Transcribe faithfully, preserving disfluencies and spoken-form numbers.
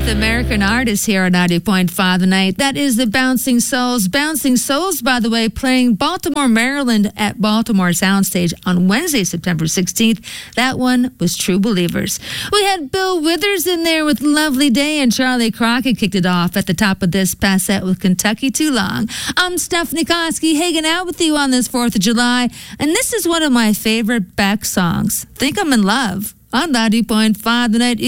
with American artists here on ninety point five The Night. That is the Bouncing Souls. Bouncing Souls, by the way, playing Baltimore, Maryland at Baltimore Soundstage on Wednesday, September sixteenth. That one was True Believers. We had Bill Withers in there with Lovely Day, and Charlie Crockett kicked it off at the top of this past set with Kentucky Too Long. I'm Stephanie Koski, hanging out with you on this fourth of July, and this is one of my favorite Beck songs, Think I'm in Love, on ninety point five The Night.